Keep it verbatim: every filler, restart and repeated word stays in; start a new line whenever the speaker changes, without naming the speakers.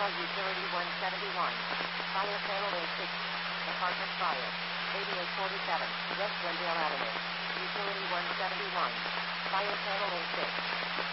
Call Utility one seventy-one. Fire Panel A six. Apartment Fire. eighty-eight forty-seven. West Glendale Avenue. Utility one seventy-one. Fire Panel A six.